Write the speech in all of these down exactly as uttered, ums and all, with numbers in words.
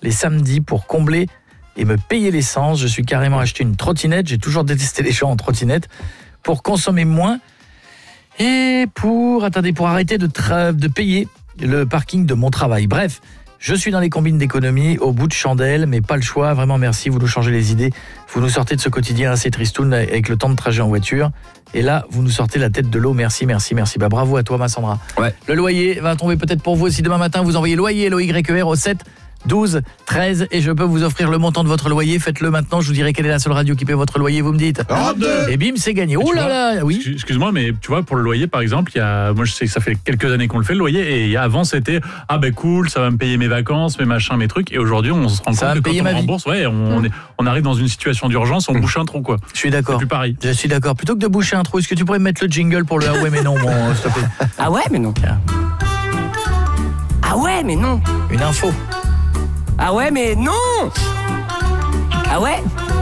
les samedis pour combler et me payer l'essence. Je suis carrément acheté une trottinette. J'ai toujours détesté les gens en trottinette. Pour consommer moins et pour, attendez, pour arrêter de, tra- de payer le parking de mon travail. Bref, je suis dans les combines d'économie, au bout de chandelle, mais pas le choix. Vraiment, merci, vous nous changez les idées. Vous nous sortez de ce quotidien assez tristoun avec le temps de trajet en voiture. Et là, vous nous sortez la tête de l'eau. Merci, merci, merci. Bah, bravo à toi, ma Sandra. Ouais. Le loyer va tomber peut-être pour vous aussi demain matin. Vous envoyez loyer, L O Y E R au sept douze treize et je peux vous offrir le montant de votre loyer. Faites-le maintenant, je vous dirai quelle est la seule radio qui paie votre loyer, vous me dites. Europe deux. Et bim, c'est gagné. Oh là là, oui. Excuse-moi, mais tu vois, pour le loyer, par exemple, il y a, moi je sais que ça fait quelques années qu'on le fait, le loyer, et avant c'était, ah ben cool, ça va me payer mes vacances, mes machins, mes trucs, et aujourd'hui on se rend ça compte que que quand on rembourse, ouais, on, mmh. on, est, on arrive dans une situation d'urgence, on mmh. bouche un trou, quoi. Je suis d'accord. C'est plus pareil. Je suis d'accord. Plutôt que de boucher un trou, est-ce que tu pourrais me mettre le jingle pour le ah ouais mais non, bon, s'il te plaît. Ah ouais mais non. Ah ouais mais non. Une info. Ah ouais, mais non. Ah ouais.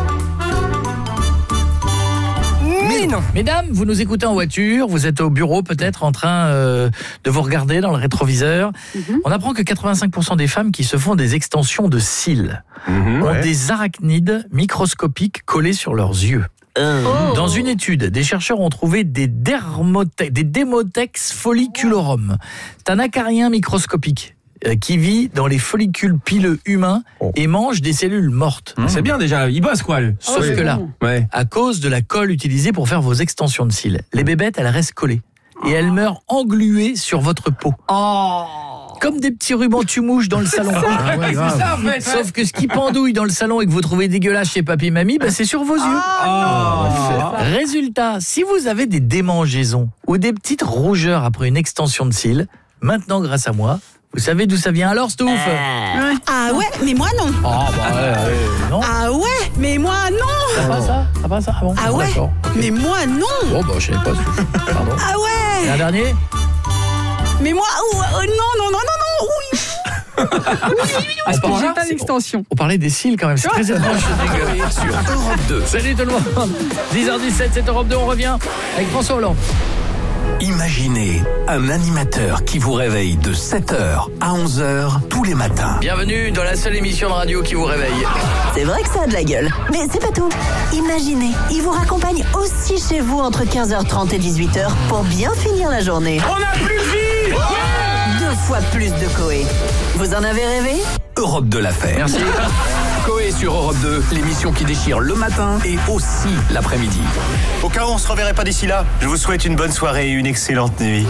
Mais non. Mesdames, vous nous écoutez en voiture, vous êtes au bureau peut-être en train euh, de vous regarder dans le rétroviseur. Mm-hmm. On apprend que quatre-vingt-cinq pour cent des femmes qui se font des extensions de cils mm-hmm, ont ouais. des arachnides microscopiques collés sur leurs yeux. Oh. Dans une étude, des chercheurs ont trouvé des, dermote- des Demotex folliculorum. C'est un acarien microscopique qui vit dans les follicules pileux humains oh. et mange des cellules mortes. Mmh. C'est bien déjà, il bosse quoi. Le... Sauf oh, que là, ouais. à cause de la colle utilisée pour faire vos extensions de cils, les bébêtes, elles restent collées et elles meurent engluées sur votre peau. Oh. Comme des petits rubans tu-mouches dans le salon. Ah ouais, ça, en fait. Sauf que ce qui pendouille dans le salon et que vous trouvez dégueulasse chez papy et mamie, bah c'est sur vos yeux. Oh. Oh. Résultat, si vous avez des démangeaisons ou des petites rougeurs après une extension de cils, maintenant grâce à moi, vous savez d'où ça vient alors, Stouff? euh... Ah ouais, mais moi non. Ah bah ouais, ouais, non. Ah ouais, mais moi non. T'as pas ça? T'as pas ça? Ah bon, ah ouais, okay. Mais moi non. Oh bah je savais pas, Stouff. Pardon. Ah ouais. Et un dernier? Mais moi, oh, oh, non, non, non, non, non, oui. Ah, on, parlait, pas l'extension. On parlait des cils quand même, c'est très étrange. Sur Europe deux. Salut tout le monde. dix heures dix-sept, c'est Europe deux, on revient avec François Hollande. Imaginez un animateur qui vous réveille de sept heures à onze heures tous les matins. Bienvenue dans la seule émission de radio qui vous réveille. C'est vrai que ça a de la gueule, mais c'est pas tout. Imaginez, il vous raccompagne aussi chez vous entre quinze heures trente et dix-huit heures pour bien finir la journée. On a plus de vie. Ouais. Deux fois plus de Coé. Vous en avez rêvé? Europe deux l'a fait. Merci. Coé sur Europe deux, l'émission qui déchire le matin et aussi l'après-midi. Au cas où on se reverrait pas d'ici là, je vous souhaite une bonne soirée et une excellente nuit.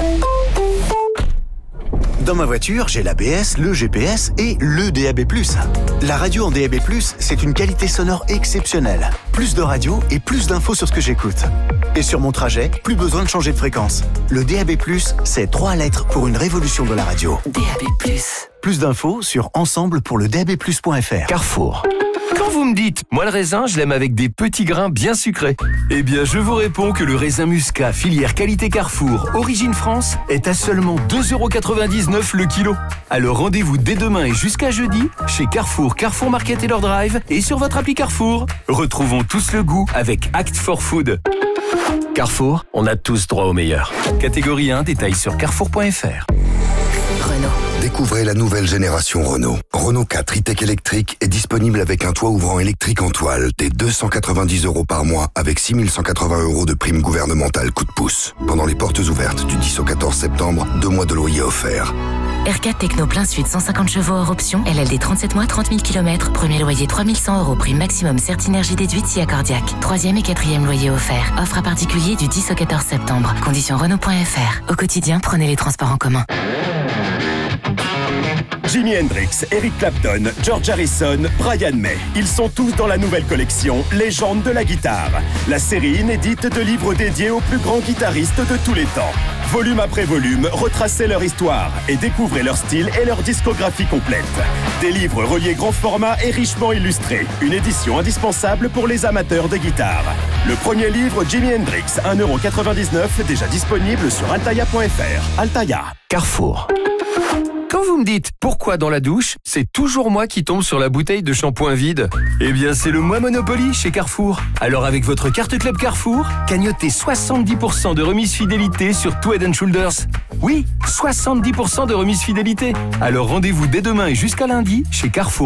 Dans ma voiture, j'ai l'A B S, le G P S et le D A B plus. La radio en D A B plus, c'est une qualité sonore exceptionnelle. Plus de radio et plus d'infos sur ce que j'écoute. Et sur mon trajet, plus besoin de changer de fréquence. Le D A B plus, c'est trois lettres pour une révolution de la radio. D A B plus. Plus d'infos sur ensemble pour le D A B plus point F R. Carrefour. Quand vous me dites, moi le raisin, je l'aime avec des petits grains bien sucrés. Eh bien, je vous réponds que le raisin muscat filière qualité Carrefour, origine France, est à seulement deux euros quatre-vingt-dix-neuf le kilo. Alors rendez-vous dès demain et jusqu'à jeudi chez Carrefour, Carrefour Market et leur drive et sur votre appli Carrefour. Retrouvons tous le goût avec Act for Food. Carrefour, on a tous droit au meilleur. Catégorie un, détails sur carrefour point F R. Renault. Découvrez la nouvelle génération Renault. Renault quatre e-Tech électrique est disponible avec un toit ouvrant électrique en toile dès deux cent quatre-vingt-dix euros par mois avec six mille cent quatre-vingts euros de prime gouvernementale coup de pouce. Pendant les portes ouvertes du dix au quatorze septembre, deux mois de loyer offerts. R quatre Techno plein sud, cent cinquante chevaux hors option, L L D trente-sept mois, trente mille kilomètres, premier loyer trois mille cent euros, prime maximum Certinergie déduite si accordiaque. Troisième et quatrième loyer offert. Offre à particulier du dix au quatorze septembre. Conditions Renault point F R. Au quotidien, prenez les transports en commun. Jimi Hendrix, Eric Clapton, George Harrison, Brian May. Ils sont tous dans la nouvelle collection Légendes de la guitare. La série inédite de livres dédiés aux plus grands guitaristes de tous les temps. Volume après volume, retracez leur histoire et découvrez leur style et leur discographie complète. Des livres reliés grand format et richement illustrés. Une édition indispensable pour les amateurs de guitare. Le premier livre Jimi Hendrix, un euro quatre-vingt-dix-neuf, déjà disponible sur altaïa point F R. Altaïa. Carrefour. Quand vous me dites pourquoi dans la douche, c'est toujours moi qui tombe sur la bouteille de shampoing vide. Eh bien, c'est le mois Monopoly chez Carrefour. Alors avec votre carte Club Carrefour, cagnotez soixante-dix pour cent de remise fidélité sur tout Head and Shoulders. Oui, soixante-dix pour cent de remise fidélité. Alors rendez-vous dès demain et jusqu'à lundi chez Carrefour.